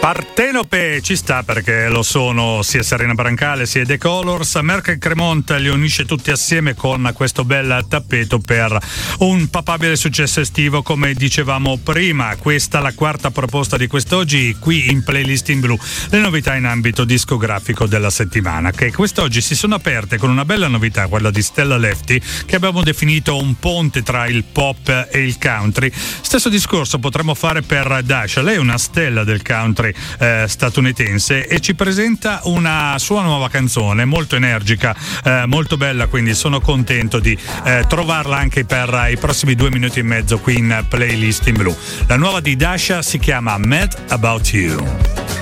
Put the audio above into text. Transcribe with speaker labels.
Speaker 1: Partenope ci sta, perché lo sono sia Serena Brancale sia The Colors. Merck Cremont li unisce tutti assieme con questo bel tappeto per un papabile successo estivo, come dicevamo prima. Questa è la quarta proposta di quest'oggi qui in Playlist in Blu, le novità in ambito discografico della settimana, che quest'oggi si sono aperte con una bella novità, quella di Stella Lefty, che abbiamo definito un ponte tra il pop e il country. Stesso discorso potremmo fare per Dasha. Lei è una stella del country statunitense e ci presenta una sua nuova canzone molto energica, molto bella, quindi sono contento di trovarla anche per i prossimi 2 minuti e mezzo qui in Playlist in Blu. La nuova di Dasha si chiama Mad About You.